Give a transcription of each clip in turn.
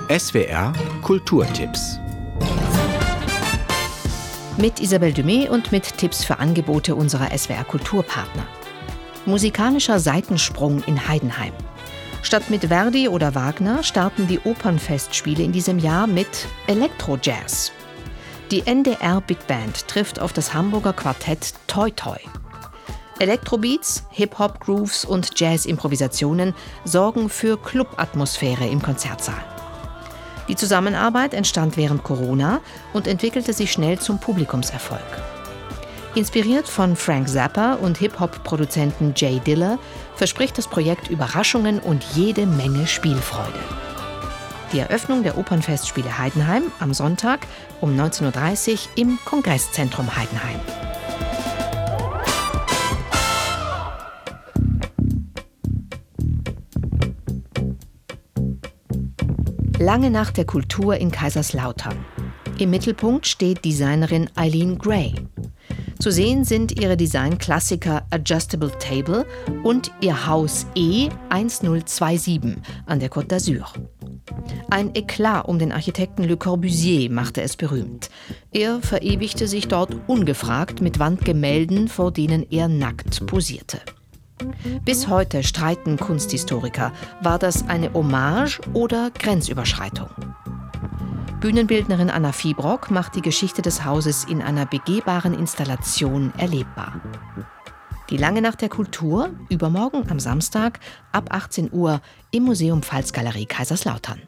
SWR Kulturtipps. Mit Isabelle Dumé und mit Tipps für Angebote unserer SWR Kulturpartner. Musikalischer Seitensprung in Heidenheim. Statt mit Verdi oder Wagner starten die Opernfestspiele in diesem Jahr mit Elektro-Jazz. Die NDR Big Band trifft auf das Hamburger Quartett Toi Toi. Elektrobeats, Hip-Hop-Grooves und Jazz-Improvisationen sorgen für Club-Atmosphäre im Konzertsaal. Die Zusammenarbeit entstand während Corona und entwickelte sich schnell zum Publikumserfolg. Inspiriert von Frank Zappa und Hip-Hop-Produzenten Jay Dilla verspricht das Projekt Überraschungen und jede Menge Spielfreude. Die Eröffnung der Opernfestspiele Heidenheim am Sonntag um 19:30 Uhr im Kongresszentrum Heidenheim. Lange Nacht der Kultur in Kaiserslautern. Im Mittelpunkt steht Designerin Eileen Gray. Zu sehen sind ihre Designklassiker Adjustable Table und ihr Haus E1027 an der Côte d'Azur. Ein Eklat um den Architekten Le Corbusier machte es berühmt. Er verewigte sich dort ungefragt mit Wandgemälden, vor denen er nackt posierte. Bis heute streiten Kunsthistoriker, war das eine Hommage oder Grenzüberschreitung? Bühnenbildnerin Anna Fiebrock macht die Geschichte des Hauses in einer begehbaren Installation erlebbar. Die Lange Nacht der Kultur, übermorgen am Samstag ab 18 Uhr im Museum Pfalzgalerie Kaiserslautern.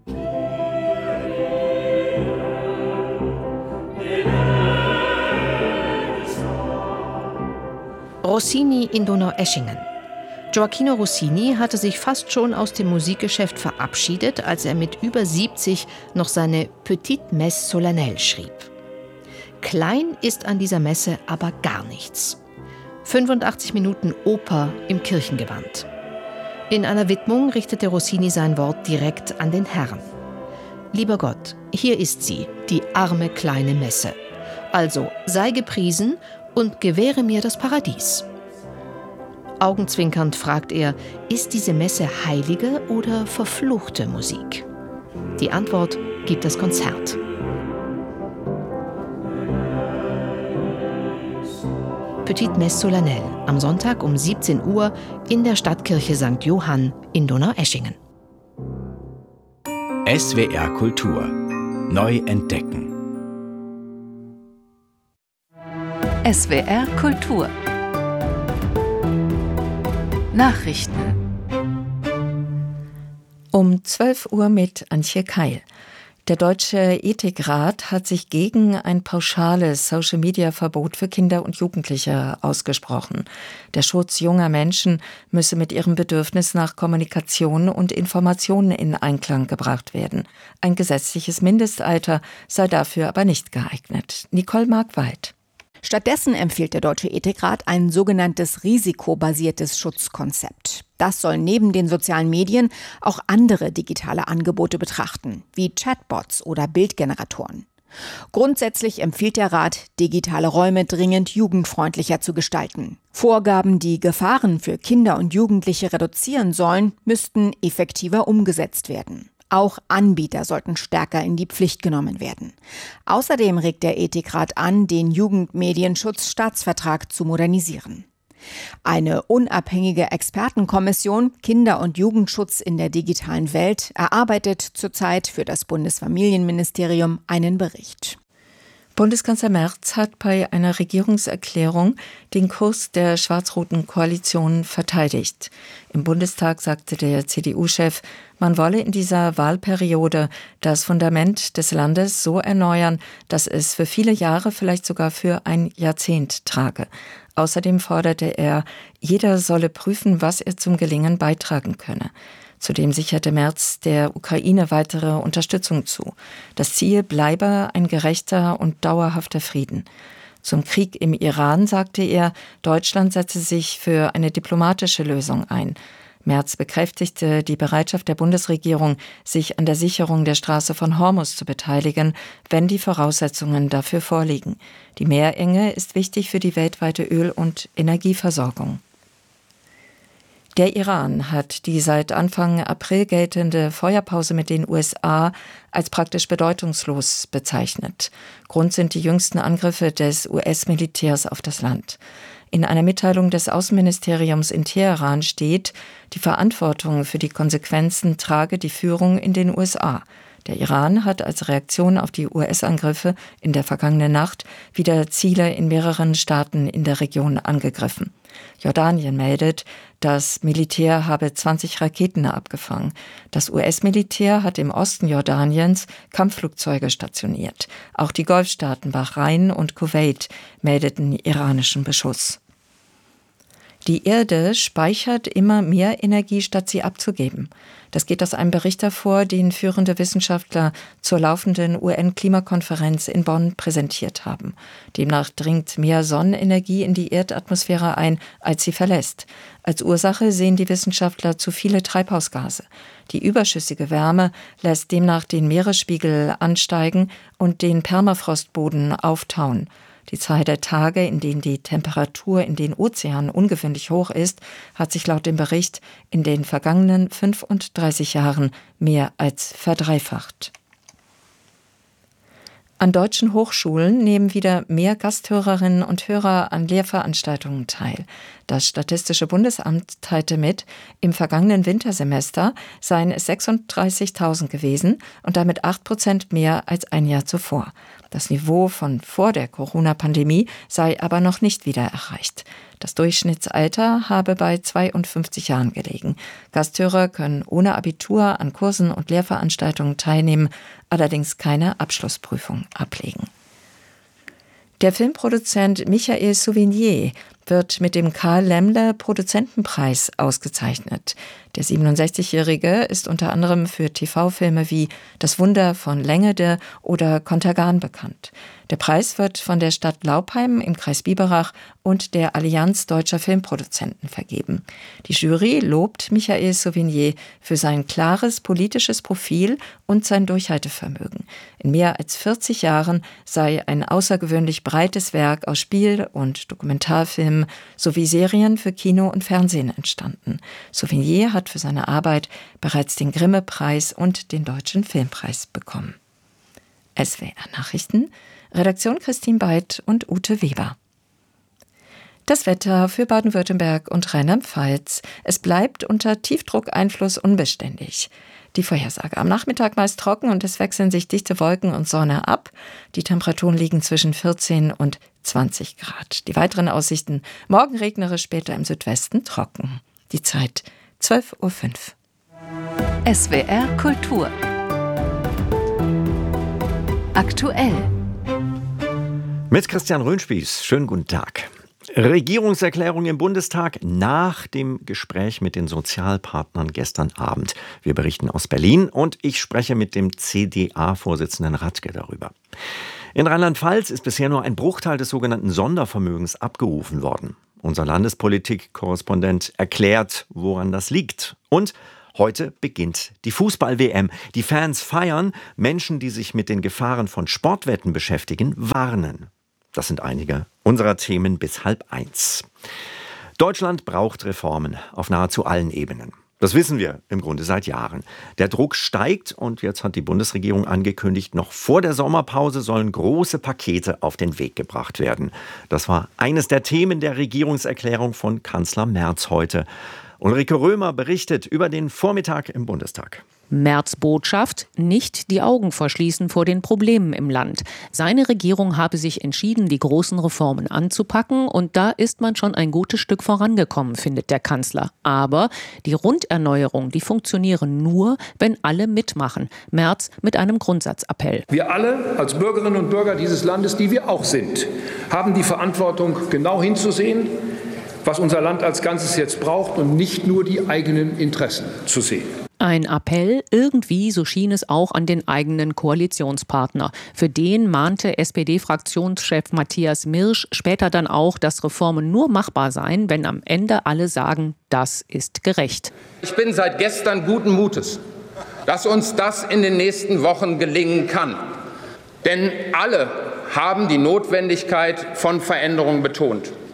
Rossini in Donaueschingen. Gioachino Rossini hatte sich fast schon aus dem Musikgeschäft verabschiedet, als er mit über 70 noch seine Petite Messe Solennelle schrieb. Klein ist an dieser Messe aber gar nichts. 85 Minuten Oper im Kirchengewand. In einer Widmung richtete Rossini sein Wort direkt an den Herrn. Lieber Gott, hier ist sie, die arme kleine Messe. Also sei gepriesen und gewähre mir das Paradies. Augenzwinkernd fragt er, ist diese Messe heilige oder verfluchte Musik? Die Antwort gibt das Konzert. Petite Messe Solennelle am Sonntag um 17 Uhr in der Stadtkirche St. Johann in Donaueschingen. SWR Kultur. Neu entdecken. SWR Kultur. Nachrichten. Um 12 Uhr mit Antje Keil. Der Deutsche Ethikrat hat sich gegen ein pauschales Social-Media-Verbot für Kinder und Jugendliche ausgesprochen. Der Schutz junger Menschen müsse mit ihrem Bedürfnis nach Kommunikation und Informationen in Einklang gebracht werden. Ein gesetzliches Mindestalter sei dafür aber nicht geeignet. Nicole Markwald. Stattdessen empfiehlt der Deutsche Ethikrat ein sogenanntes risikobasiertes Schutzkonzept. Das soll neben den sozialen Medien auch andere digitale Angebote betrachten, wie Chatbots oder Bildgeneratoren. Grundsätzlich empfiehlt der Rat, digitale Räume dringend jugendfreundlicher zu gestalten. Vorgaben, die Gefahren für Kinder und Jugendliche reduzieren sollen, müssten effektiver umgesetzt werden. Auch Anbieter sollten stärker in die Pflicht genommen werden. Außerdem regt der Ethikrat an, den Jugendmedienschutzstaatsvertrag zu modernisieren. Eine unabhängige Expertenkommission Kinder- und Jugendschutz in der digitalen Welt erarbeitet zurzeit für das Bundesfamilienministerium einen Bericht. Bundeskanzler Merz hat bei einer Regierungserklärung den Kurs der schwarz-roten Koalition verteidigt. Im Bundestag sagte der CDU-Chef, man wolle in dieser Wahlperiode das Fundament des Landes so erneuern, dass es für viele Jahre, vielleicht sogar für ein Jahrzehnt trage. Außerdem forderte er, jeder solle prüfen, was er zum Gelingen beitragen könne. Zudem sicherte Merz der Ukraine weitere Unterstützung zu. Das Ziel bleibe ein gerechter und dauerhafter Frieden. Zum Krieg im Iran sagte er, Deutschland setze sich für eine diplomatische Lösung ein. Merz bekräftigte die Bereitschaft der Bundesregierung, sich an der Sicherung der Straße von Hormuz zu beteiligen, wenn die Voraussetzungen dafür vorliegen. Die Meerenge ist wichtig für die weltweite Öl- und Energieversorgung. Der Iran hat die seit Anfang April geltende Feuerpause mit den USA als praktisch bedeutungslos bezeichnet. Grund sind die jüngsten Angriffe des US-Militärs auf das Land. In einer Mitteilung des Außenministeriums in Teheran steht, die Verantwortung für die Konsequenzen trage die Führung in den USA. Der Iran hat als Reaktion auf die US-Angriffe in der vergangenen Nacht wieder Ziele in mehreren Staaten in der Region angegriffen. Jordanien meldet, das Militär habe 20 Raketen abgefangen. Das US-Militär hat im Osten Jordaniens Kampfflugzeuge stationiert. Auch die Golfstaaten Bahrain und Kuwait meldeten iranischen Beschuss. Die Erde speichert immer mehr Energie, statt sie abzugeben. Das geht aus einem Bericht hervor, den führende Wissenschaftler zur laufenden UN-Klimakonferenz in Bonn präsentiert haben. Demnach dringt mehr Sonnenenergie in die Erdatmosphäre ein, als sie verlässt. Als Ursache sehen die Wissenschaftler zu viele Treibhausgase. Die überschüssige Wärme lässt demnach den Meeresspiegel ansteigen und den Permafrostboden auftauen. Die Zahl der Tage, in denen die Temperatur in den Ozeanen ungewöhnlich hoch ist, hat sich laut dem Bericht in den vergangenen 35 Jahren mehr als verdreifacht. An deutschen Hochschulen nehmen wieder mehr Gasthörerinnen und Hörer an Lehrveranstaltungen teil. Das Statistische Bundesamt teilte mit, im vergangenen Wintersemester seien es 36.000 gewesen und damit 8% mehr als ein Jahr zuvor. Das Niveau von vor der Corona-Pandemie sei aber noch nicht wieder erreicht. Das Durchschnittsalter habe bei 52 Jahren gelegen. Gasthörer können ohne Abitur an Kursen und Lehrveranstaltungen teilnehmen, allerdings keine Abschlussprüfung ablegen. Der Filmproduzent Michael Souvignier wird mit dem Karl Laemmle Produzentenpreis ausgezeichnet. Der 67-Jährige ist unter anderem für TV-Filme wie Das Wunder von Längede oder Contergan bekannt. Der Preis wird von der Stadt Laupheim im Kreis Biberach und der Allianz Deutscher Filmproduzenten vergeben. Die Jury lobt Michael Souvignier für sein klares politisches Profil und sein Durchhaltevermögen. In mehr als 40 Jahren sei ein außergewöhnlich breites Werk aus Spiel- und Dokumentarfilmen sowie Serien für Kino und Fernsehen entstanden. Souvignier hat für seine Arbeit bereits den Grimme-Preis und den Deutschen Filmpreis bekommen. SWR Nachrichten, Redaktion Christine Beid und Ute Weber. Das Wetter für Baden-Württemberg und Rheinland-Pfalz. Es bleibt unter Tiefdruckeinfluss unbeständig. Die Vorhersage: am Nachmittag meist trocken und es wechseln sich dichte Wolken und Sonne ab. Die Temperaturen liegen zwischen 14 und 20 Grad. Die weiteren Aussichten: morgen regnerisch, später im Südwesten trocken. Die Zeit 12:05 Uhr. SWR Kultur. Aktuell. Mit Christian Röhnspieß. Schönen guten Tag. Regierungserklärung im Bundestag nach dem Gespräch mit den Sozialpartnern gestern Abend. Wir berichten aus Berlin und ich spreche mit dem CDA-Vorsitzenden Radke darüber. In Rheinland-Pfalz ist bisher nur ein Bruchteil des sogenannten Sondervermögens abgerufen worden. Unser Landespolitik-Korrespondent erklärt, woran das liegt. Und heute beginnt die Fußball-WM. Die Fans feiern, Menschen, die sich mit den Gefahren von Sportwetten beschäftigen, warnen. Das sind einige unserer Themen bis 12:30. Deutschland braucht Reformen auf nahezu allen Ebenen. Das wissen wir im Grunde seit Jahren. Der Druck steigt und jetzt hat die Bundesregierung angekündigt, noch vor der Sommerpause sollen große Pakete auf den Weg gebracht werden. Das war eines der Themen der Regierungserklärung von Kanzler Merz heute. Ulrike Römer berichtet über den Vormittag im Bundestag. Merz' Botschaft: nicht die Augen verschließen vor den Problemen im Land. Seine Regierung habe sich entschieden, die großen Reformen anzupacken, und da ist man schon ein gutes Stück vorangekommen, findet der Kanzler. Aber die Runderneuerung, die funktioniere nur, wenn alle mitmachen. Merz mit einem Grundsatzappell. Wir alle als Bürgerinnen und Bürger dieses Landes, die wir auch sind, haben die Verantwortung, genau hinzusehen, was unser Land als Ganzes jetzt braucht und nicht nur die eigenen Interessen zu sehen. Ein Appell, irgendwie, so schien es auch an den eigenen Koalitionspartner. Für den mahnte SPD-Fraktionschef Matthias Mirsch später dann auch, dass Reformen nur machbar seien, wenn am Ende alle sagen, das ist gerecht. Ich bin seit gestern guten Mutes, dass uns das in den nächsten Wochen gelingen kann. Denn alle haben die Notwendigkeit von Veränderungen betont.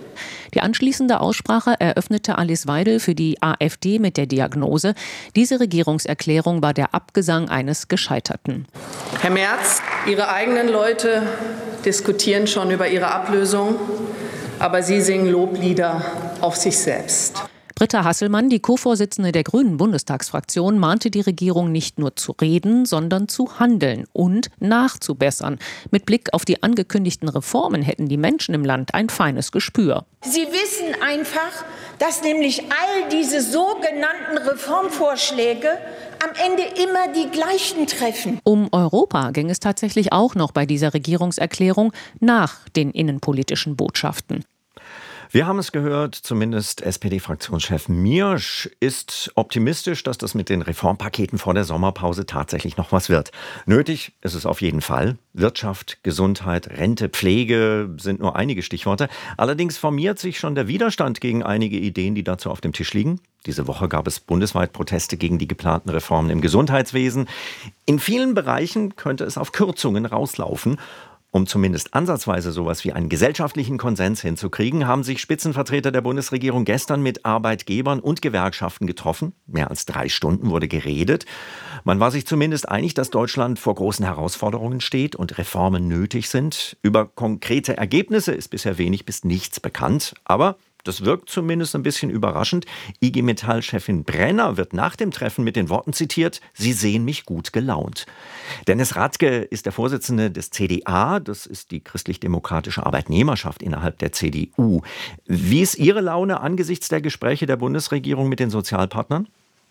Die anschließende Aussprache eröffnete Alice Weidel für die AfD mit der Diagnose: Diese Regierungserklärung war der Abgesang eines Gescheiterten. Herr Merz, Ihre eigenen Leute diskutieren schon über Ihre Ablösung, aber Sie singen Loblieder auf sich selbst. Britta Hasselmann, die Co-Vorsitzende der Grünen Bundestagsfraktion, mahnte die Regierung nicht nur zu reden, sondern zu handeln und nachzubessern. Mit Blick auf die angekündigten Reformen hätten die Menschen im Land ein feines Gespür. Sie wissen einfach, dass nämlich all diese sogenannten Reformvorschläge am Ende immer die gleichen treffen. Um Europa ging es tatsächlich auch noch bei dieser Regierungserklärung nach den innenpolitischen Botschaften. Wir haben es gehört, zumindest SPD-Fraktionschef Miersch ist optimistisch, dass das mit den Reformpaketen vor der Sommerpause tatsächlich noch was wird. Nötig ist es auf jeden Fall. Wirtschaft, Gesundheit, Rente, Pflege sind nur einige Stichworte. Allerdings formiert sich schon der Widerstand gegen einige Ideen, die dazu auf dem Tisch liegen. Diese Woche gab es bundesweit Proteste gegen die geplanten Reformen im Gesundheitswesen. In vielen Bereichen könnte es auf Kürzungen rauslaufen. Um zumindest ansatzweise sowas wie einen gesellschaftlichen Konsens hinzukriegen, haben sich Spitzenvertreter der Bundesregierung gestern mit Arbeitgebern und Gewerkschaften getroffen. Mehr als 3 Stunden wurde geredet. Man war sich zumindest einig, dass Deutschland vor großen Herausforderungen steht und Reformen nötig sind. Über konkrete Ergebnisse ist bisher wenig bis nichts bekannt. Aber das wirkt zumindest ein bisschen überraschend. IG Metall-Chefin Brenner wird nach dem Treffen mit den Worten zitiert: Sie sehen mich gut gelaunt. Dennis Rathke ist der Vorsitzende des CDA. Das ist die christlich-demokratische Arbeitnehmerschaft innerhalb der CDU. Wie ist Ihre Laune angesichts der Gespräche der Bundesregierung mit den Sozialpartnern?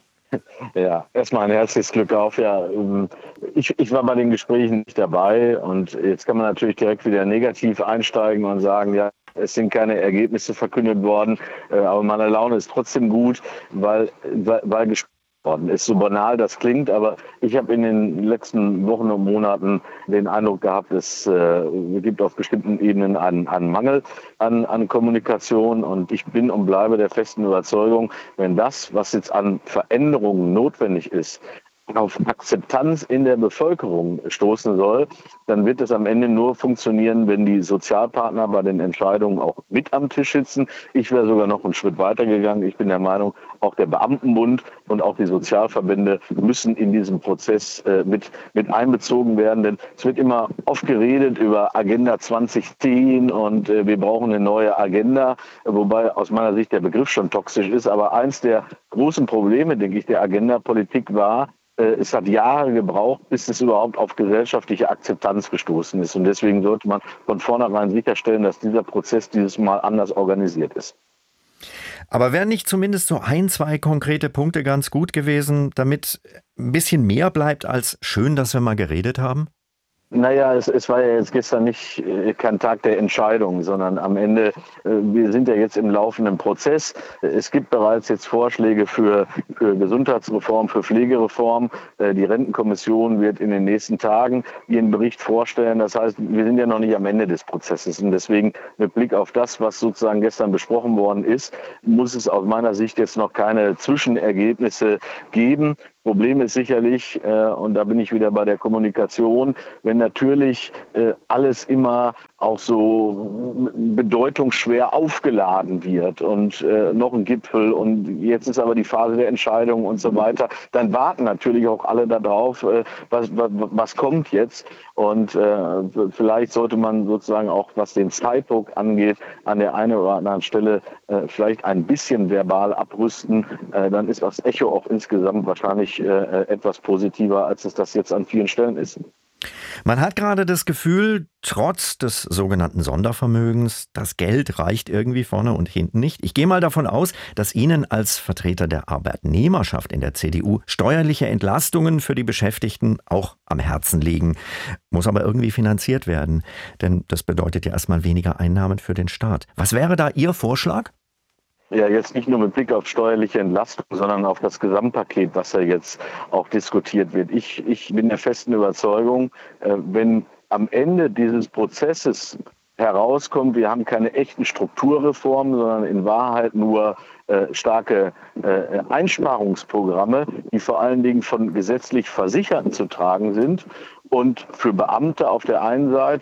Ja, erstmal ein herzliches Glück auf. Ja, ich war bei den Gesprächen nicht dabei und jetzt kann man natürlich direkt wieder negativ einsteigen und sagen, ja, es sind keine Ergebnisse verkündet worden, aber meine Laune ist trotzdem gut, weil gesprochen worden ist. So banal das klingt, aber ich habe in den letzten Wochen und Monaten den Eindruck gehabt, es gibt auf bestimmten Ebenen einen Mangel an Kommunikation und ich bin und bleibe der festen Überzeugung, wenn das, was jetzt an Veränderungen notwendig ist, auf Akzeptanz in der Bevölkerung stoßen soll, dann wird es am Ende nur funktionieren, wenn die Sozialpartner bei den Entscheidungen auch mit am Tisch sitzen. Ich wäre sogar noch einen Schritt weiter gegangen. Ich bin der Meinung, auch der Beamtenbund und auch die Sozialverbände müssen in diesen Prozess mit einbezogen werden. Denn es wird immer oft geredet über Agenda 2010 und wir brauchen eine neue Agenda, wobei aus meiner Sicht der Begriff schon toxisch ist. Aber eins der großen Probleme, denke ich, der Agenda-Politik war, es hat Jahre gebraucht, bis es überhaupt auf gesellschaftliche Akzeptanz gestoßen ist. Und deswegen sollte man von vornherein sicherstellen, dass dieser Prozess dieses Mal anders organisiert ist. Aber wären nicht zumindest so 1, 2 konkrete Punkte ganz gut gewesen, damit ein bisschen mehr bleibt als schön, dass wir mal geredet haben? Naja, es war ja jetzt gestern nicht kein Tag der Entscheidung, sondern am Ende, wir sind ja jetzt im laufenden Prozess. Es gibt bereits jetzt Vorschläge für Gesundheitsreform, für Pflegereform. Die Rentenkommission wird in den nächsten Tagen ihren Bericht vorstellen. Das heißt, wir sind ja noch nicht am Ende des Prozesses. Und deswegen mit Blick auf das, was sozusagen gestern besprochen worden ist, muss es aus meiner Sicht jetzt noch keine Zwischenergebnisse geben. Problem ist sicherlich, und da bin ich wieder bei der Kommunikation, wenn natürlich alles immer auch so bedeutungsschwer aufgeladen wird und noch ein Gipfel und jetzt ist aber die Phase der Entscheidung und so weiter, dann warten natürlich auch alle darauf, was kommt jetzt. Und vielleicht sollte man sozusagen auch, was den Zeitdruck angeht, an der einen oder anderen Stelle vielleicht ein bisschen verbal abrüsten. Dann ist das Echo auch insgesamt wahrscheinlich etwas positiver, als es das jetzt an vielen Stellen ist. Man hat gerade das Gefühl, trotz des sogenannten Sondervermögens, das Geld reicht irgendwie vorne und hinten nicht. Ich gehe mal davon aus, dass Ihnen als Vertreter der Arbeitnehmerschaft in der CDU steuerliche Entlastungen für die Beschäftigten auch am Herzen liegen. Muss aber irgendwie finanziert werden, denn das bedeutet ja erstmal weniger Einnahmen für den Staat. Was wäre da Ihr Vorschlag? Ja, jetzt nicht nur mit Blick auf steuerliche Entlastung, sondern auf das Gesamtpaket, was ja jetzt auch diskutiert wird. Ich bin der festen Überzeugung, wenn am Ende dieses Prozesses herauskommt, wir haben keine echten Strukturreformen, sondern in Wahrheit nur starke Einsparungsprogramme, die vor allen Dingen von gesetzlich Versicherten zu tragen sind und für Beamte auf der einen Seite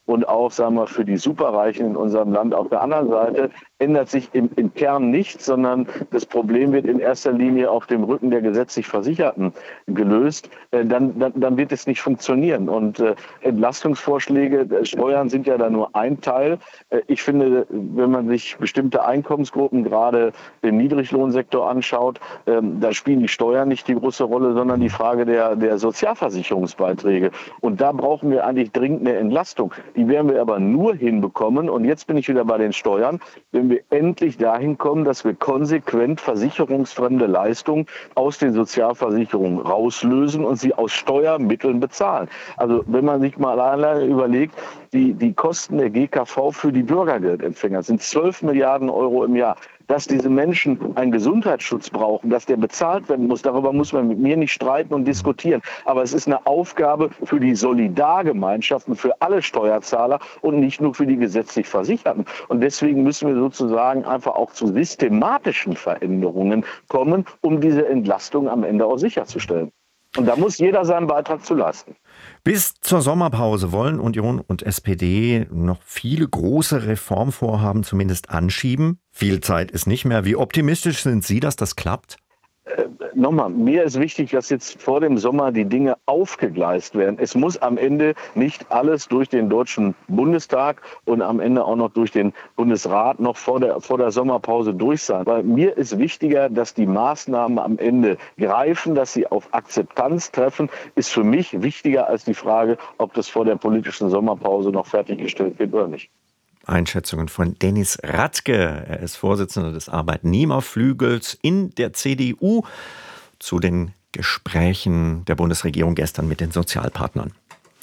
und auch, sagen wir, für die Superreichen in unserem Land. Auf der anderen Seite ändert sich im Kern nichts, sondern das Problem wird in erster Linie auf dem Rücken der gesetzlich Versicherten gelöst. Dann wird es nicht funktionieren. Und Entlastungsvorschläge, Steuern sind ja da nur ein Teil. Ich finde, wenn man sich bestimmte Einkommensgruppen, gerade den Niedriglohnsektor anschaut, da spielen die Steuern nicht die große Rolle, sondern die Frage der Sozialversicherungsbeiträge. Und da brauchen wir eigentlich dringend eine Entlastung. Die werden wir aber nur hinbekommen. Und jetzt bin ich wieder bei den Steuern, wenn wir endlich dahin kommen, dass wir konsequent versicherungsfremde Leistungen aus den Sozialversicherungen rauslösen und sie aus Steuermitteln bezahlen. Also wenn man sich mal alleine überlegt, die Kosten der GKV für die Bürgergeldempfänger sind 12 Milliarden Euro im Jahr. Dass diese Menschen einen Gesundheitsschutz brauchen, dass der bezahlt werden muss, darüber muss man mit mir nicht streiten und diskutieren. Aber es ist eine Aufgabe für die Solidargemeinschaften, für alle Steuerzahler und nicht nur für die gesetzlich Versicherten. Und deswegen müssen wir sozusagen einfach auch zu systematischen Veränderungen kommen, um diese Entlastung am Ende auch sicherzustellen. Und da muss jeder seinen Beitrag zu leisten. Bis zur Sommerpause wollen Union und SPD noch viele große Reformvorhaben zumindest anschieben. Viel Zeit ist nicht mehr. Wie optimistisch sind Sie, dass das klappt? Nochmal, mir ist wichtig, dass jetzt vor dem Sommer die Dinge aufgegleist werden. Es muss am Ende nicht alles durch den Deutschen Bundestag und am Ende auch noch durch den Bundesrat noch vor der Sommerpause durch sein. Weil mir ist wichtiger, dass die Maßnahmen am Ende greifen, dass sie auf Akzeptanz treffen, ist für mich wichtiger als die Frage, ob das vor der politischen Sommerpause noch fertiggestellt wird oder nicht. Einschätzungen von Dennis Ratzke. Er ist Vorsitzender des Arbeitnehmerflügels in der CDU zu den Gesprächen der Bundesregierung gestern mit den Sozialpartnern.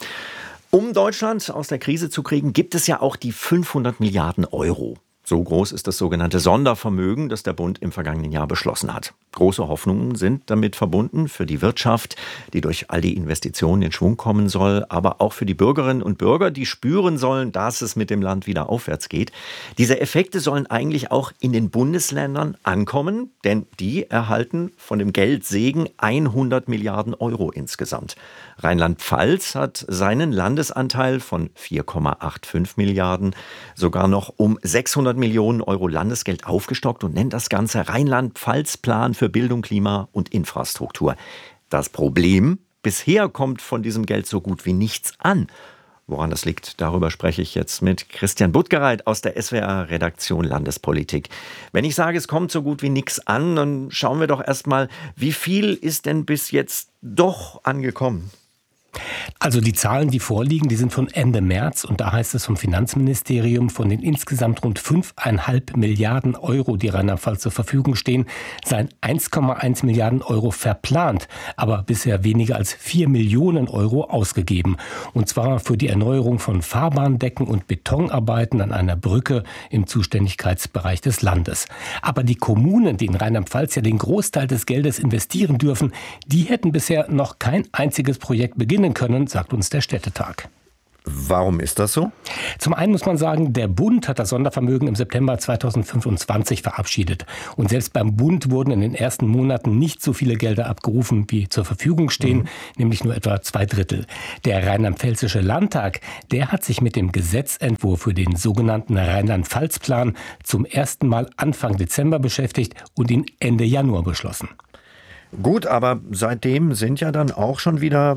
Um Deutschland aus der Krise zu kriegen, gibt es ja auch die 500 Milliarden Euro. So groß ist das sogenannte Sondervermögen, das der Bund im vergangenen Jahr beschlossen hat. Große Hoffnungen sind damit verbunden für die Wirtschaft, die durch all die Investitionen in Schwung kommen soll, aber auch für die Bürgerinnen und Bürger, die spüren sollen, dass es mit dem Land wieder aufwärts geht. Diese Effekte sollen eigentlich auch in den Bundesländern ankommen, denn die erhalten von dem Geldsegen 100 Milliarden Euro insgesamt. Rheinland-Pfalz hat seinen Landesanteil von 4,85 Milliarden sogar noch um 600 Millionen Euro Landesgeld aufgestockt und nennt das Ganze Rheinland-Pfalz-Plan für Bildung, Klima und Infrastruktur. Das Problem: Bisher kommt von diesem Geld so gut wie nichts an. Woran das liegt, darüber spreche ich jetzt mit Christian Buttgereit aus der SWR-Redaktion Landespolitik. Wenn ich sage, es kommt so gut wie nichts an, dann schauen wir doch erstmal, wie viel ist denn bis jetzt doch angekommen? Also die Zahlen, die vorliegen, die sind von Ende März und da heißt es vom Finanzministerium, von den insgesamt rund 5,5 Milliarden Euro, die Rheinland-Pfalz zur Verfügung stehen, seien 1,1 Milliarden Euro verplant, aber bisher weniger als 4 Millionen Euro ausgegeben. Und zwar für die Erneuerung von Fahrbahndecken und Betonarbeiten an einer Brücke im Zuständigkeitsbereich des Landes. Aber die Kommunen, die in Rheinland-Pfalz ja den Großteil des Geldes investieren dürfen, die hätten bisher noch kein einziges Projekt beginnen können, sagt uns der Städtetag. Warum ist das so? Zum einen muss man sagen, der Bund hat das Sondervermögen im September 2025 verabschiedet. Und selbst beim Bund wurden in den ersten Monaten nicht so viele Gelder abgerufen, wie zur Verfügung stehen, nämlich nur etwa 2/3. Der Rheinland-Pfälzische Landtag, der hat sich mit dem Gesetzentwurf für den sogenannten Rheinland-Pfalz-Plan zum ersten Mal Anfang Dezember beschäftigt und ihn Ende Januar beschlossen. Gut, aber seitdem sind ja dann auch schon wieder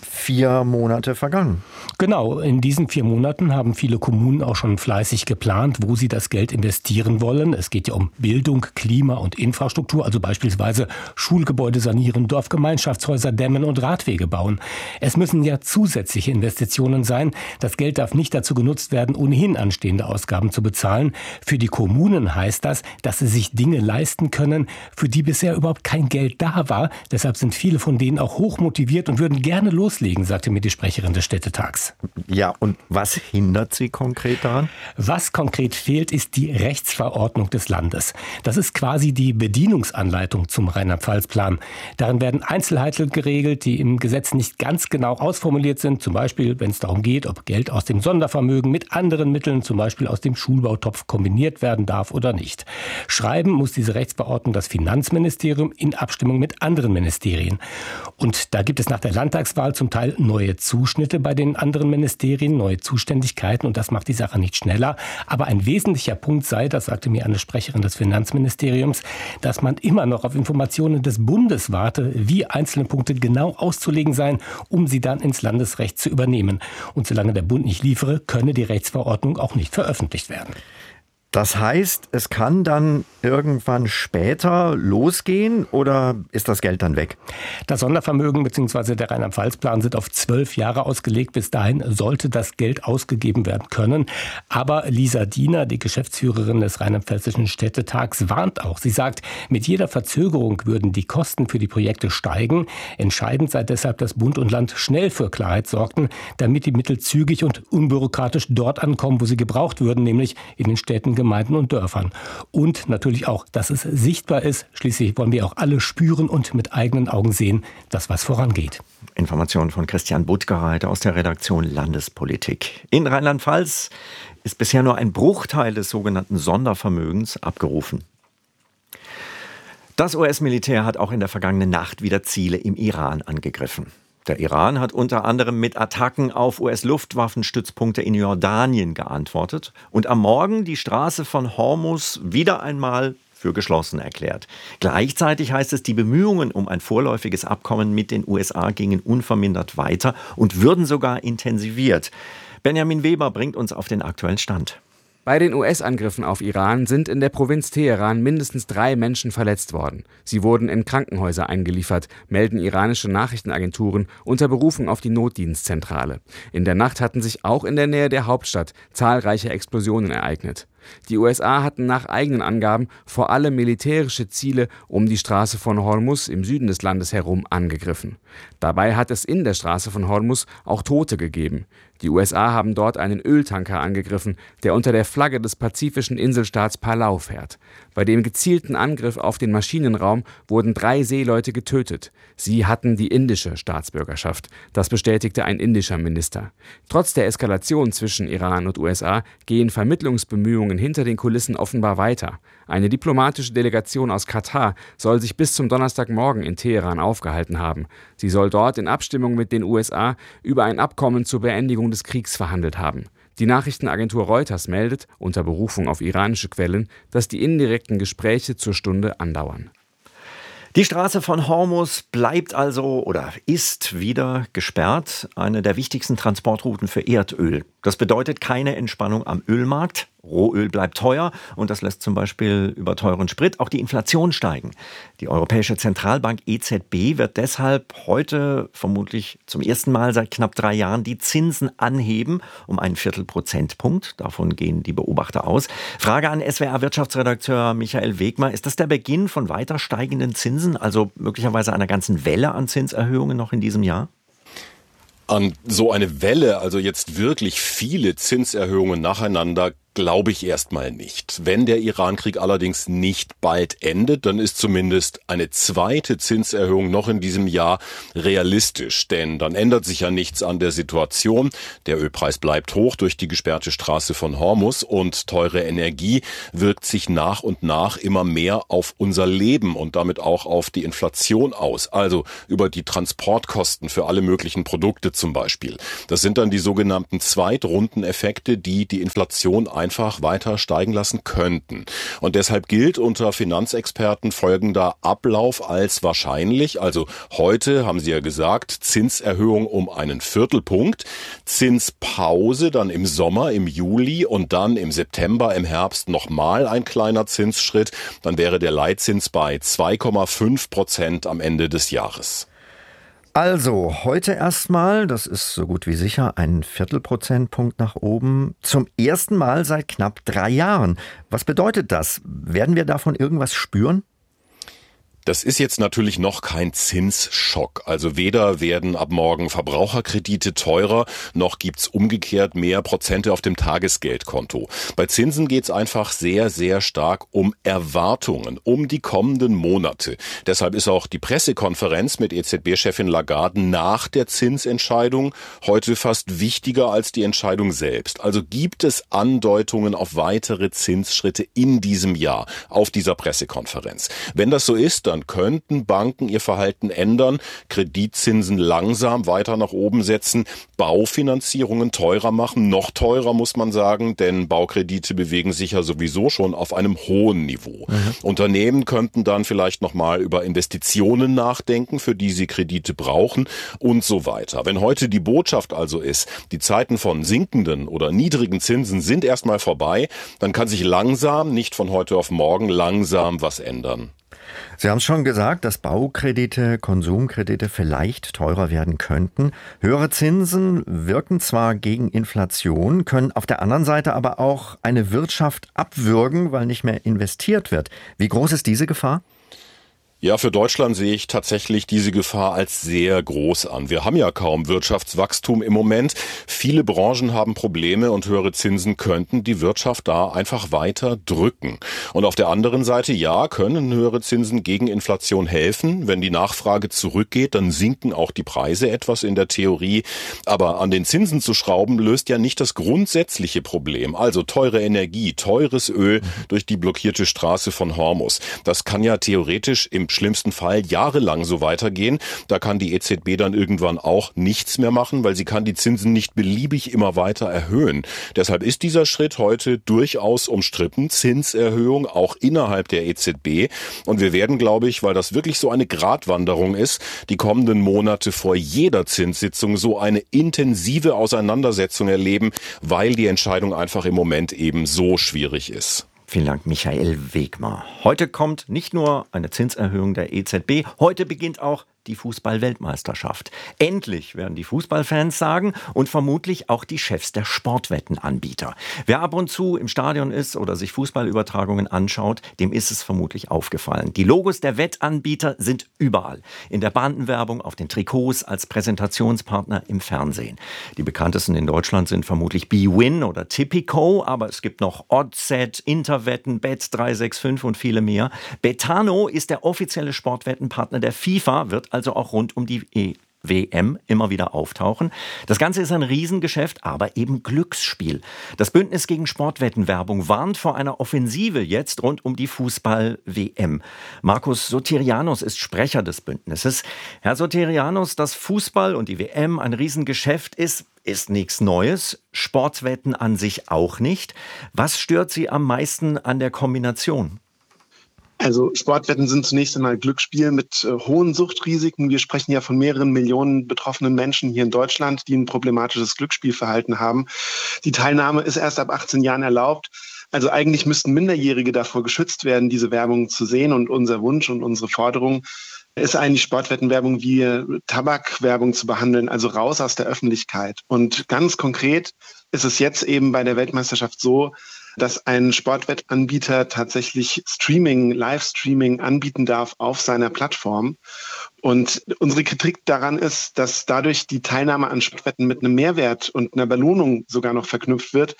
4 Monate vergangen. Genau, in diesen 4 Monaten haben viele Kommunen auch schon fleißig geplant, wo sie das Geld investieren wollen. Es geht ja um Bildung, Klima und Infrastruktur, also beispielsweise Schulgebäude sanieren, Dorfgemeinschaftshäuser dämmen und Radwege bauen. Es müssen ja zusätzliche Investitionen sein. Das Geld darf nicht dazu genutzt werden, ohnehin anstehende Ausgaben zu bezahlen. Für die Kommunen heißt das, dass sie sich Dinge leisten können, für die bisher überhaupt kein Geld da war. Deshalb sind viele von denen auch hoch motiviert und würden gerne loslegen, sagte mir die Sprecherin des Städtetags. Ja, und was hindert Sie konkret daran? Was konkret fehlt, ist die Rechtsverordnung des Landes. Das ist quasi die Bedienungsanleitung zum Rheinland-Pfalz-Plan. Darin werden Einzelheiten geregelt, die im Gesetz nicht ganz genau ausformuliert sind. Zum Beispiel, wenn es darum geht, ob Geld aus dem Sondervermögen mit anderen Mitteln, zum Beispiel aus dem Schulbautopf, kombiniert werden darf oder nicht. Schreiben muss diese Rechtsverordnung das Finanzministerium in Abstimmung mit mit anderen Ministerien. Und da gibt es nach der Landtagswahl zum Teil neue Zuschnitte bei den anderen Ministerien, neue Zuständigkeiten und das macht die Sache nicht schneller. Aber ein wesentlicher Punkt sei, das sagte mir eine Sprecherin des Finanzministeriums, dass man immer noch auf Informationen des Bundes warte, wie einzelne Punkte genau auszulegen seien, um sie dann ins Landesrecht zu übernehmen. Und solange der Bund nicht liefere, könne die Rechtsverordnung auch nicht veröffentlicht werden. Das heißt, es kann dann irgendwann später losgehen oder ist das Geld dann weg? Das Sondervermögen bzw. der Rheinland-Pfalz-Plan sind auf 12 Jahre ausgelegt. Bis dahin sollte das Geld ausgegeben werden können. Aber Lisa Diener, die Geschäftsführerin des Rheinland-Pfälzischen Städtetags, warnt auch. Sie sagt, mit jeder Verzögerung würden die Kosten für die Projekte steigen. Entscheidend sei deshalb, dass Bund und Land schnell für Klarheit sorgten, damit die Mittel zügig und unbürokratisch dort ankommen, wo sie gebraucht würden, nämlich in den Städten, Gemeinden und Dörfern. Und natürlich auch, dass es sichtbar ist. Schließlich wollen wir auch alle spüren und mit eigenen Augen sehen, dass was vorangeht. Informationen von Christian Buttgereit aus der Redaktion Landespolitik. In Rheinland-Pfalz ist bisher nur ein Bruchteil des sogenannten Sondervermögens abgerufen. Das US-Militär hat auch in der vergangenen Nacht wieder Ziele im Iran angegriffen. Der Iran hat unter anderem mit Attacken auf US-Luftwaffenstützpunkte in Jordanien geantwortet und am Morgen die Straße von Hormuz wieder einmal für geschlossen erklärt. Gleichzeitig heißt es, die Bemühungen um ein vorläufiges Abkommen mit den USA gingen unvermindert weiter und würden sogar intensiviert. Benjamin Weber bringt uns auf den aktuellen Stand. Bei den US-Angriffen auf Iran sind in der Provinz Teheran mindestens 3 Menschen verletzt worden. Sie wurden in Krankenhäuser eingeliefert, melden iranische Nachrichtenagenturen unter Berufung auf die Notdienstzentrale. In der Nacht hatten sich auch in der Nähe der Hauptstadt zahlreiche Explosionen ereignet. Die USA hatten nach eigenen Angaben vor allem militärische Ziele um die Straße von Hormuz im Süden des Landes herum angegriffen. Dabei hat es in der Straße von Hormuz auch Tote gegeben. Die USA haben dort einen Öltanker angegriffen, der unter der Flagge des pazifischen Inselstaats Palau fährt. Bei dem gezielten Angriff auf den Maschinenraum wurden 3 Seeleute getötet. Sie hatten die indische Staatsbürgerschaft. Das bestätigte ein indischer Minister. Trotz der Eskalation zwischen Iran und USA gehen Vermittlungsbemühungen hinter den Kulissen offenbar weiter. Eine diplomatische Delegation aus Katar soll sich bis zum Donnerstagmorgen in Teheran aufgehalten haben. Sie soll dort in Abstimmung mit den USA über ein Abkommen zur Beendigung des Kriegs verhandelt haben. Die Nachrichtenagentur Reuters meldet, unter Berufung auf iranische Quellen, dass die indirekten Gespräche zur Stunde andauern. Die Straße von Hormuz bleibt also oder ist wieder gesperrt, eine der wichtigsten Transportrouten für Erdöl. Das bedeutet keine Entspannung am Ölmarkt. Rohöl bleibt teuer und das lässt zum Beispiel über teuren Sprit auch die Inflation steigen. Die Europäische Zentralbank EZB wird deshalb heute vermutlich zum ersten Mal seit knapp 3 Jahren die Zinsen anheben um einen Viertelprozentpunkt. Davon gehen die Beobachter aus. Frage an SWR-Wirtschaftsredakteur Michael Wegmer. Ist das der Beginn von weiter steigenden Zinsen, also möglicherweise einer ganzen Welle an Zinserhöhungen noch in diesem Jahr? An so eine Welle, also jetzt wirklich viele Zinserhöhungen nacheinander, glaube ich erstmal nicht. Wenn der Iran-Krieg allerdings nicht bald endet, dann ist zumindest eine zweite Zinserhöhung noch in diesem Jahr realistisch. Denn dann ändert sich ja nichts an der Situation. Der Ölpreis bleibt hoch durch die gesperrte Straße von Hormuz und teure Energie wirkt sich nach und nach immer mehr auf unser Leben und damit auch auf die Inflation aus. Also über die Transportkosten für alle möglichen Produkte zum Beispiel. Das sind dann die sogenannten Zweitrundeneffekte, die die Inflation einfach weiter steigen lassen könnten. Und deshalb gilt unter Finanzexperten folgender Ablauf als wahrscheinlich. Also heute, haben Sie ja gesagt, Zinserhöhung um einen Viertelpunkt, Zinspause dann im Sommer, im Juli und dann im September, im Herbst nochmal ein kleiner Zinsschritt. Dann wäre der Leitzins bei 2,5% am Ende des Jahres. Also, heute erstmal, das ist so gut wie sicher, ein Viertelprozentpunkt nach oben, zum ersten Mal seit knapp 3 Jahren. Was bedeutet das? Werden wir davon irgendwas spüren? Das ist jetzt natürlich noch kein Zinsschock. Also weder werden ab morgen Verbraucherkredite teurer, noch gibt's umgekehrt mehr Prozente auf dem Tagesgeldkonto. Bei Zinsen geht's einfach sehr, sehr stark um Erwartungen, um die kommenden Monate. Deshalb ist auch die Pressekonferenz mit EZB-Chefin Lagarde nach der Zinsentscheidung heute fast wichtiger als die Entscheidung selbst. Also gibt es Andeutungen auf weitere Zinsschritte in diesem Jahr auf dieser Pressekonferenz. Wenn das so ist, dann dann könnten Banken ihr Verhalten ändern, Kreditzinsen langsam weiter nach oben setzen, Baufinanzierungen teurer machen, noch teurer muss man sagen, denn Baukredite bewegen sich ja sowieso schon auf einem hohen Niveau. Unternehmen könnten dann vielleicht nochmal über Investitionen nachdenken, für die sie Kredite brauchen und so weiter. Wenn heute die Botschaft also ist, die Zeiten von sinkenden oder niedrigen Zinsen sind erstmal vorbei, dann kann sich langsam, nicht von heute auf morgen, langsam was ändern. Sie haben es schon gesagt, dass Baukredite, Konsumkredite vielleicht teurer werden könnten. Höhere Zinsen wirken zwar gegen Inflation, können auf der anderen Seite aber auch eine Wirtschaft abwürgen, weil nicht mehr investiert wird. Wie groß ist diese Gefahr? Ja, für Deutschland sehe ich tatsächlich diese Gefahr als sehr groß an. Wir haben ja kaum Wirtschaftswachstum im Moment. Viele Branchen haben Probleme und höhere Zinsen könnten die Wirtschaft da einfach weiter drücken. Und auf der anderen Seite, ja, können höhere Zinsen gegen Inflation helfen. Wenn die Nachfrage zurückgeht, dann sinken auch die Preise etwas in der Theorie. Aber an den Zinsen zu schrauben, löst ja nicht das grundsätzliche Problem. Also teure Energie, teures Öl durch die blockierte Straße von Hormuz. Das kann ja theoretisch im schlimmsten Fall jahrelang so weitergehen. Da kann die EZB dann irgendwann auch nichts mehr machen, weil sie kann die Zinsen nicht beliebig immer weiter erhöhen. Deshalb ist dieser Schritt heute durchaus umstritten. Zinserhöhung auch innerhalb der EZB. Und wir werden, glaube ich, weil das wirklich so eine Gratwanderung ist, die kommenden Monate vor jeder Zinssitzung so eine intensive Auseinandersetzung erleben, weil die Entscheidung einfach im Moment eben so schwierig ist. Vielen Dank, Michael Wegmar. Heute kommt nicht nur eine Zinserhöhung der EZB, heute beginnt auch die Fußball-Weltmeisterschaft. Endlich, werden die Fußballfans sagen und vermutlich auch die Chefs der Sportwettenanbieter. Wer ab und zu im Stadion ist oder sich Fußballübertragungen anschaut, dem ist es vermutlich aufgefallen. Die Logos der Wettanbieter sind überall. In der Bandenwerbung, auf den Trikots, als Präsentationspartner im Fernsehen. Die bekanntesten in Deutschland sind vermutlich bwin oder Tipico, aber es gibt noch Oddset, Interwetten, Bet365 und viele mehr. Betano ist der offizielle Sportwettenpartner der FIFA, wird also auch rund um die WM immer wieder auftauchen. Das Ganze ist ein Riesengeschäft, aber eben Glücksspiel. Das Bündnis gegen Sportwettenwerbung warnt vor einer Offensive jetzt rund um die Fußball-WM. Markus Sotirianus ist Sprecher des Bündnisses. Herr Sotirianus, dass Fußball und die WM ein Riesengeschäft ist nichts Neues. Sportwetten an sich auch nicht. Was stört Sie am meisten an der Kombination? Also Sportwetten sind zunächst einmal Glücksspiel mit hohen Suchtrisiken. Wir sprechen ja von mehreren Millionen betroffenen Menschen hier in Deutschland, die ein problematisches Glücksspielverhalten haben. Die Teilnahme ist erst ab 18 Jahren erlaubt. Also eigentlich müssten Minderjährige davor geschützt werden, diese Werbung zu sehen. Und unser Wunsch und unsere Forderung ist eigentlich, Sportwettenwerbung wie Tabakwerbung zu behandeln, also raus aus der Öffentlichkeit. Und ganz konkret ist es jetzt eben bei der Weltmeisterschaft so, dass ein Sportwettanbieter tatsächlich Livestreaming anbieten darf auf seiner Plattform. Und unsere Kritik daran ist, dass dadurch die Teilnahme an Sportwetten mit einem Mehrwert und einer Belohnung sogar noch verknüpft wird.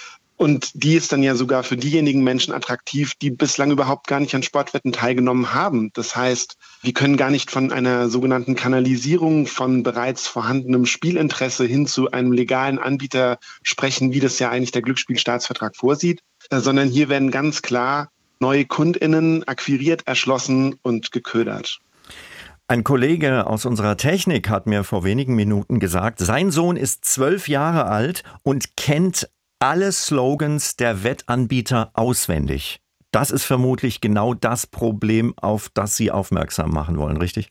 Und die ist dann ja sogar für diejenigen Menschen attraktiv, die bislang überhaupt gar nicht an Sportwetten teilgenommen haben. Das heißt, wir können gar nicht von einer sogenannten Kanalisierung von bereits vorhandenem Spielinteresse hin zu einem legalen Anbieter sprechen, wie das ja eigentlich der Glücksspielstaatsvertrag vorsieht, sondern hier werden ganz klar neue KundInnen akquiriert, erschlossen und geködert. Ein Kollege aus unserer Technik hat mir vor wenigen Minuten gesagt, sein Sohn ist 12 Jahre alt und kennt alle Slogans der Wettanbieter auswendig. Das ist vermutlich genau das Problem, auf das Sie aufmerksam machen wollen, richtig?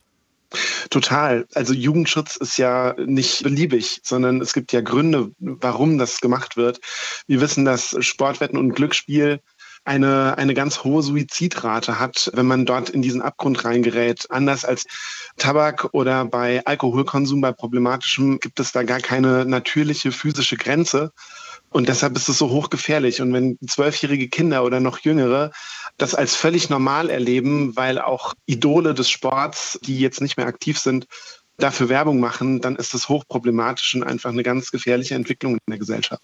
Total. Also Jugendschutz ist ja nicht beliebig, sondern es gibt ja Gründe, warum das gemacht wird. Wir wissen, dass Sportwetten und Glücksspiel eine ganz hohe Suizidrate hat, wenn man dort in diesen Abgrund reingerät. Anders als Tabak oder bei Alkoholkonsum, bei problematischem, gibt es da gar keine natürliche physische Grenze. Und deshalb ist es so hochgefährlich. Und wenn 12-jährige Kinder oder noch Jüngere das als völlig normal erleben, weil auch Idole des Sports, die jetzt nicht mehr aktiv sind, dafür Werbung machen, dann ist das hochproblematisch und einfach eine ganz gefährliche Entwicklung in der Gesellschaft.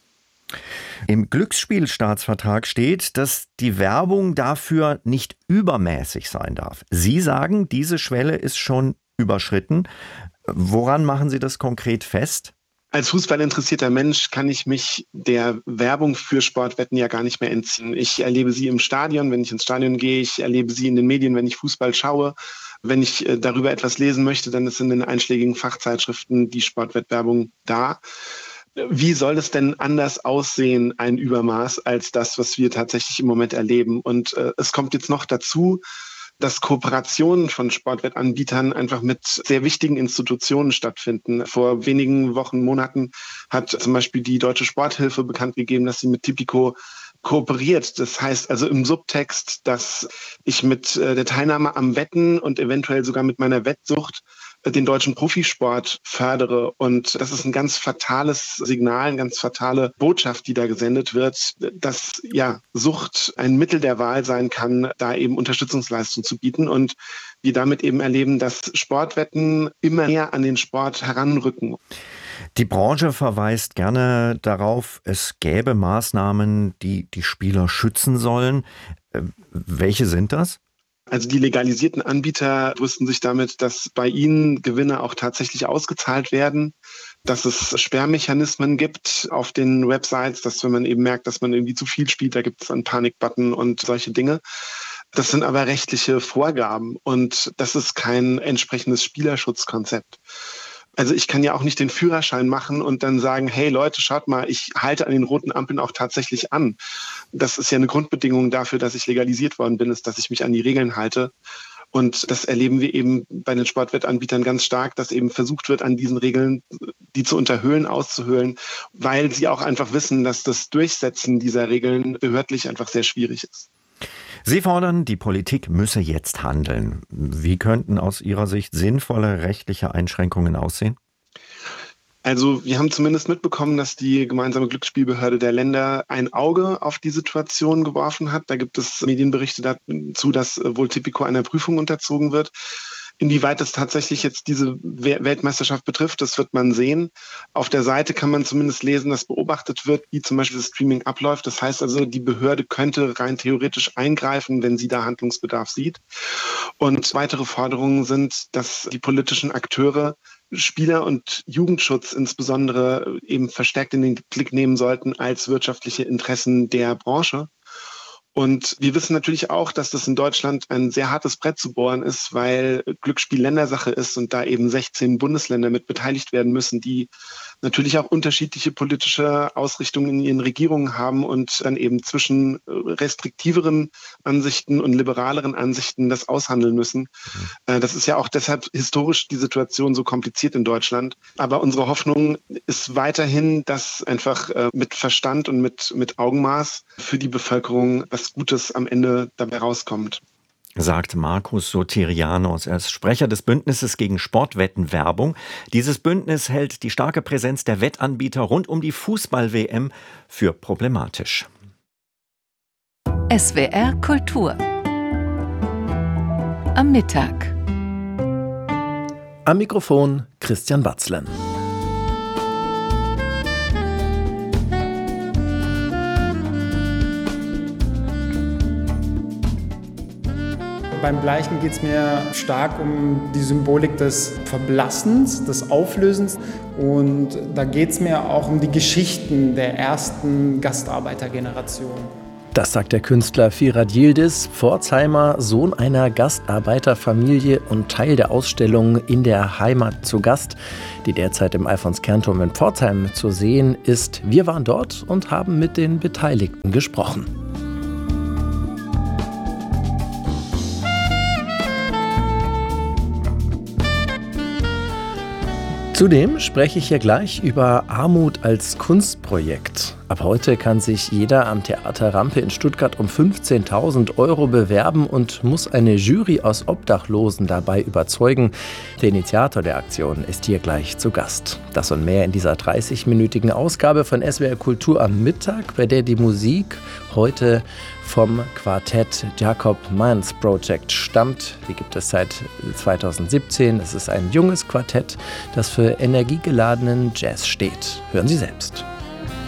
Im Glücksspielstaatsvertrag steht, dass die Werbung dafür nicht übermäßig sein darf. Sie sagen, diese Schwelle ist schon überschritten. Woran machen Sie das konkret fest? Als fußballinteressierter Mensch kann ich mich der Werbung für Sportwetten ja gar nicht mehr entziehen. Ich erlebe sie im Stadion, wenn ich ins Stadion gehe. Ich erlebe sie in den Medien, wenn ich Fußball schaue. Wenn ich darüber etwas lesen möchte, dann ist in den einschlägigen Fachzeitschriften die Sportwettwerbung da. Wie soll es denn anders aussehen, ein Übermaß, als das, was wir tatsächlich im Moment erleben? Und es kommt jetzt noch dazu, dass Kooperationen von Sportwettanbietern einfach mit sehr wichtigen Institutionen stattfinden. Vor wenigen Wochen, Monaten hat zum Beispiel die Deutsche Sporthilfe bekannt gegeben, dass sie mit Tipico kooperiert. Das heißt also im Subtext, dass ich mit der Teilnahme am Wetten und eventuell sogar mit meiner Wettsucht den deutschen Profisport fördere. Und das ist ein ganz fatales Signal, eine ganz fatale Botschaft, die da gesendet wird, dass Sucht ein Mittel der Wahl sein kann, da eben Unterstützungsleistung zu bieten. Und wir damit eben erleben, dass Sportwetten immer näher an den Sport heranrücken. Die Branche verweist gerne darauf, es gäbe Maßnahmen, die die Spieler schützen sollen. Welche sind das? Also die legalisierten Anbieter brüsten sich damit, dass bei ihnen Gewinne auch tatsächlich ausgezahlt werden, dass es Sperrmechanismen gibt auf den Websites, dass wenn man eben merkt, dass man irgendwie zu viel spielt, da gibt es einen Panikbutton und solche Dinge. Das sind aber rechtliche Vorgaben und das ist kein entsprechendes Spielerschutzkonzept. Also ich kann ja auch nicht den Führerschein machen und dann sagen, hey Leute, schaut mal, ich halte an den roten Ampeln auch tatsächlich an. Das ist ja eine Grundbedingung dafür, dass ich legalisiert worden bin, ist, dass ich mich an die Regeln halte. Und das erleben wir eben bei den Sportwettanbietern ganz stark, dass eben versucht wird, an diesen Regeln, die zu unterhöhlen, auszuhöhlen, weil sie auch einfach wissen, dass das Durchsetzen dieser Regeln behördlich einfach sehr schwierig ist. Sie fordern, die Politik müsse jetzt handeln. Wie könnten aus Ihrer Sicht sinnvolle rechtliche Einschränkungen aussehen? Also wir haben zumindest mitbekommen, dass die gemeinsame Glücksspielbehörde der Länder ein Auge auf die Situation geworfen hat. Da gibt es Medienberichte dazu, dass wohl Tipico einer Prüfung unterzogen wird. Inwieweit es tatsächlich jetzt diese Weltmeisterschaft betrifft, das wird man sehen. Auf der Seite kann man zumindest lesen, dass beobachtet wird, wie zum Beispiel das Streaming abläuft. Das heißt also, die Behörde könnte rein theoretisch eingreifen, wenn sie da Handlungsbedarf sieht. Und weitere Forderungen sind, dass die politischen Akteure Spieler- und Jugendschutz insbesondere eben verstärkt in den Blick nehmen sollten als wirtschaftliche Interessen der Branche. Und wir wissen natürlich auch, dass das in Deutschland ein sehr hartes Brett zu bohren ist, weil Glücksspiel Ländersache ist und da eben 16 Bundesländer mit beteiligt werden müssen, die natürlich auch unterschiedliche politische Ausrichtungen in ihren Regierungen haben und dann eben zwischen restriktiveren Ansichten und liberaleren Ansichten das aushandeln müssen. Das ist ja auch deshalb historisch die Situation so kompliziert in Deutschland. Aber unsere Hoffnung ist weiterhin, dass einfach mit Verstand und mit Augenmaß für die Bevölkerung was Gutes am Ende dabei rauskommt. Sagt Markus Soterianos. Er ist Sprecher des Bündnisses gegen Sportwettenwerbung. Dieses Bündnis hält die starke Präsenz der Wettanbieter rund um die Fußball-WM für problematisch. SWR Kultur am Mittag. Am Mikrofon Christian Batzlen. Beim Bleichen geht es mir stark um die Symbolik des Verblassens, des Auflösens. Und da geht es mir auch um die Geschichten der ersten Gastarbeitergeneration. Das sagt der Künstler Firat Yildiz, Pforzheimer, Sohn einer Gastarbeiterfamilie und Teil der Ausstellung In der Heimat zu Gast, die derzeit im Alfons-Kern-Turm in Pforzheim zu sehen ist. Wir waren dort und haben mit den Beteiligten gesprochen. Zudem spreche ich hier gleich über Armut als Kunstprojekt. Ab heute kann sich jeder am Theater Rampe in Stuttgart um 15.000 € bewerben und muss eine Jury aus Obdachlosen dabei überzeugen. Der Initiator der Aktion ist hier gleich zu Gast. Das und mehr in dieser 30-minütigen Ausgabe von SWR Kultur am Mittag, bei der die Musik heute vom Quartett Jacob Mans Project stammt. Die gibt es seit 2017. Es ist ein junges Quartett, das für energiegeladenen Jazz steht. Hören Sie selbst.